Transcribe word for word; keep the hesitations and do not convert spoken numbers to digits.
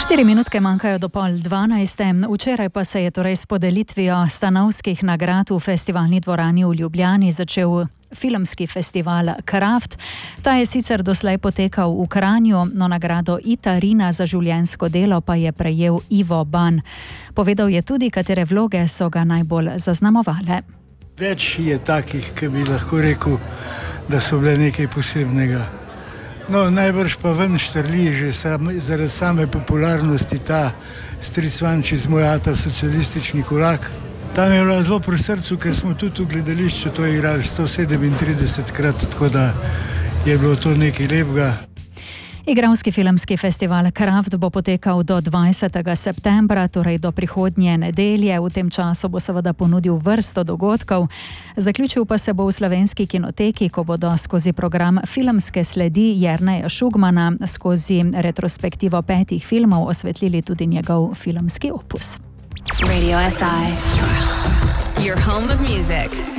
Štiri minutke manjkajo do pol dvanajste. Včeraj pa se je torej s podelitvijo stanovskih nagrad v festivalni dvorani v Ljubljani začel filmski festival Kraft. Ta je sicer doslej potekal v Kranju, no nagrado Ita Rina za življenjsko delo pa je prejel Ivo Ban. Povedal je tudi, katere vloge so ga najbolj zaznamovale. Več je takih, ki bi lahko rekel, da so bile nekaj posebnega. No, najbrž pa ven štrli že sam, zaradi same popularnosti ta stric Vanči z moj ata socialistični kulak. Tam je bila zelo pri srcu, ker smo tudi v gledališču to igrali sto sedemintridesetkrat, tako da je bilo to nekaj lepega. Igralski filmski festival Kraft bo potekal do dvajsetega septembra, torej do prihodnje nedelje. V tem času bo seveda ponudil vrsto dogodkov. Zaključil pa se bo v Slovenski kinoteki, ko bodo skozi program filmske sledi Jerneja Šugmana skozi retrospektivo petih filmov osvetlili tudi njegov filmski opus. Radio S I, your home of music.